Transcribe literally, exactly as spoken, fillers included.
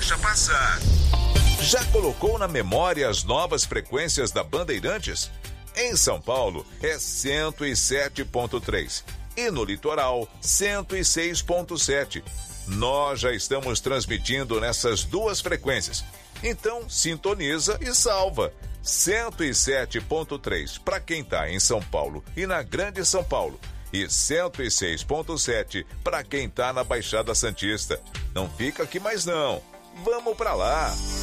deixa passar. Já colocou na memória as novas frequências da Bandeirantes? Em São Paulo é cento e sete ponto três e no litoral cento e seis ponto sete. Nós já estamos transmitindo nessas duas frequências. Então sintoniza e salva. cento e sete ponto três para quem está em São Paulo e na Grande São Paulo. E cento e seis ponto sete para quem está na Baixada Santista. Não fica aqui mais não. Vamos para lá!